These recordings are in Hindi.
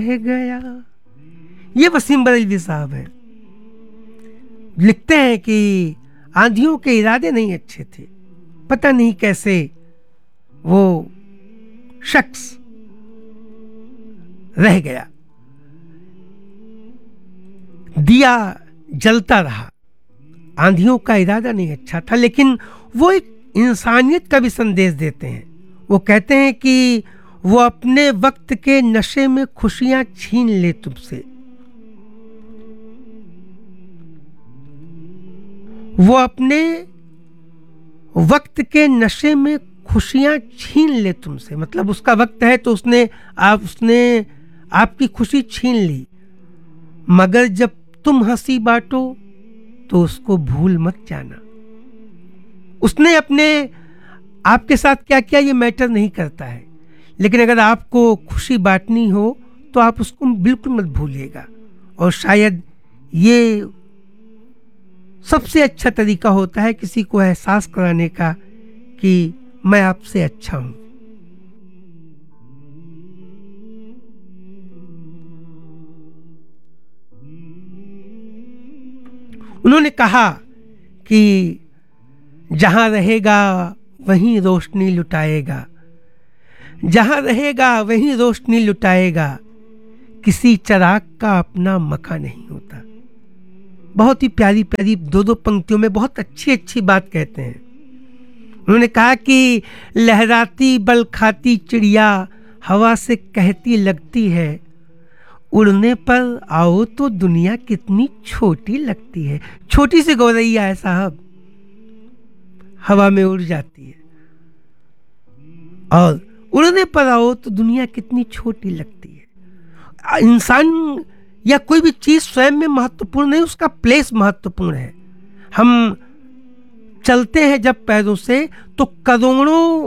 रह गया। ये वसीम बरेलवी साहब है, लिखते हैं कि आंधियों के इरादे नहीं अच्छे थे, पता नहीं कैसे वो शख्स रह गया। दिया जलता रहा, आंधियों का इरादा नहीं अच्छा था, लेकिन वो एक इंसानियत का भी संदेश देते हैं। वो कहते हैं कि वो अपने वक्त के नशे में खुशियां छीन ले तुमसे, वो अपने वक्त के नशे में खुशियां छीन ले तुमसे। मतलब उसका वक्त है तो उसने आपकी खुशी छीन ली, मगर जब तुम हंसी बांटो तो उसको भूल मत जाना। उसने अपने आपके साथ क्या किया ये मैटर नहीं करता है, लेकिन अगर आपको खुशी बांटनी हो तो आप उसको बिल्कुल मत भूलिएगा। और शायद ये सबसे अच्छा तरीका होता है किसी को एहसास कराने का कि मैं आपसे अच्छा हूं। उन्होंने कहा कि जहां रहेगा वहीं रोशनी लुटाएगा, जहां रहेगा वहीं रोशनी लुटाएगा, किसी चराग का अपना मका नहीं होता। बहुत ही प्यारी प्यारी दो दो पंक्तियों में बहुत अच्छी अच्छी बात कहते हैं। उन्होंने कहा कि लहराती बल खाती चिड़िया हवा से कहती लगती है, उड़ने पर आओ तो दुनिया कितनी छोटी लगती है। छोटी सी गौरैया है साहब, हवा में उड़ जाती है, और उड़ने पर आओ तो दुनिया कितनी छोटी लगती है। इंसान या कोई भी चीज स्वयं में महत्वपूर्ण नहीं, उसका प्लेस महत्वपूर्ण है। हम चलते हैं जब पैरों से तो करोड़ों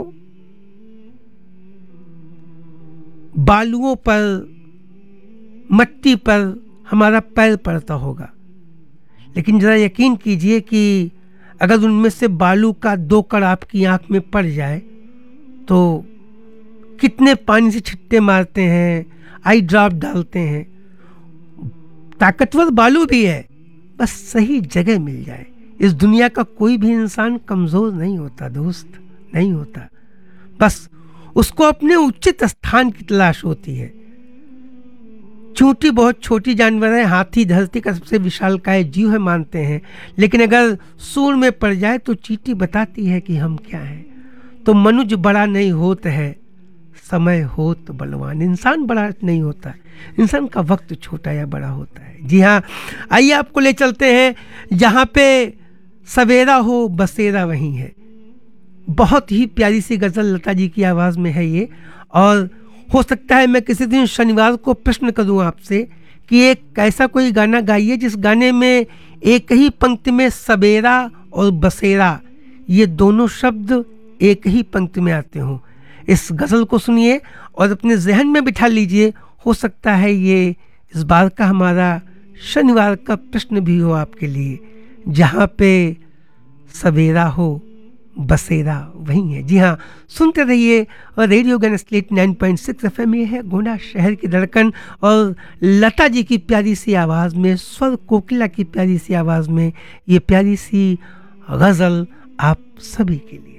बालुओं पर, मट्टी पर हमारा पैर पड़ता होगा, लेकिन जरा यकीन कीजिए कि अगर उनमें से बालू का 2 कण आपकी आंख में पड़ जाए तो कितने पानी से छिट्टे मारते हैं, आई ड्रॉप डालते हैं। ताकतवर बालू भी है, बस सही जगह मिल जाए। इस दुनिया का कोई भी इंसान कमजोर नहीं होता दोस्त, नहीं होता। बस उसको अपने उचित स्थान की तलाश होती है। चूंटी बहुत छोटी जानवर है, हाथी धरती का सबसे विशालकाय जीव है मानते हैं, लेकिन अगर सूर में पड़ जाए तो चींटी बताती है कि हम क्या हैं। तो मनुष्य बड़ा नहीं होता है, समय हो तो बलवान। इंसान बड़ा नहीं होता, इंसान का वक्त छोटा या बड़ा होता है। जी हाँ, आइए आपको ले चलते हैं जहाँ पे सवेरा हो बसेरा वहीं है। बहुत ही प्यारी सी गज़ल लता जी की आवाज़ में है ये। और हो सकता है मैं किसी दिन शनिवार को प्रश्न करूँ आपसे कि एक ऐसा कोई गाना गाइए जिस गाने में एक ही पंक्ति में सवेरा और बसेरा ये दोनों शब्द एक ही पंक्ति में आते हों। इस गज़ल को सुनिए और अपने जहन में बिठा लीजिए। हो सकता है ये इस बार का हमारा शनिवार का प्रश्न भी हो आपके लिए। जहाँ पे सवेरा हो बसेरा वहीं है। जी हाँ, सुनते रहिए। और रेडियो गन स्लेट 9.6 FM ये है गोंडा शहर की धड़कन। और लता जी की प्यारी सी आवाज़ में, स्वर कोकिला की प्यारी सी आवाज़ में ये प्यारी सी गज़ल आप सभी के लिए।